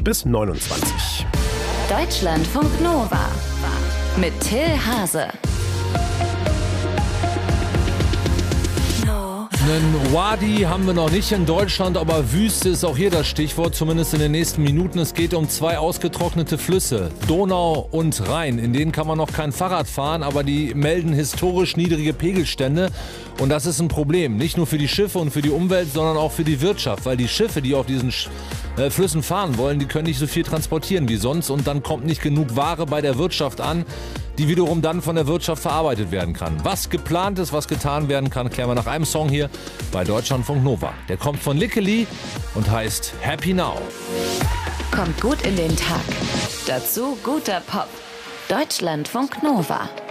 bis 29. Deutschlandfunk Nova mit Till Hase. Einen Wadi haben wir noch nicht in Deutschland, aber Wüste ist auch hier das Stichwort, zumindest in den nächsten Minuten. Es geht um 2 ausgetrocknete Flüsse, Donau und Rhein. In denen kann man noch kein Fahrrad fahren, aber die melden historisch niedrige Pegelstände. Und das ist ein Problem, nicht nur für die Schiffe und für die Umwelt, sondern auch für die Wirtschaft. Weil die Schiffe, die auf diesen Flüssen fahren wollen, die können nicht so viel transportieren wie sonst. Und dann kommt nicht genug Ware bei der Wirtschaft an, die wiederum dann von der Wirtschaft verarbeitet werden kann. Was geplant ist, was getan werden kann, klären wir nach einem Song hier bei Deutschlandfunk Nova. Der kommt von Lickeli und heißt Happy Now. Kommt gut in den Tag. Dazu guter Pop. Deutschlandfunk Nova.